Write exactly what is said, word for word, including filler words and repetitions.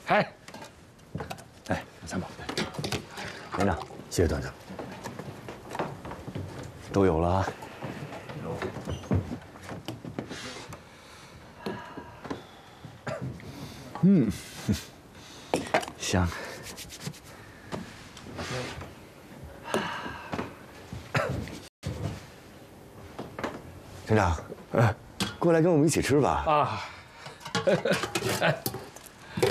哎， 哎，参谋，连长，谢谢团长。都有了啊。嗯，香。团长，哎，过来跟我们一起吃吧。 啊，哎。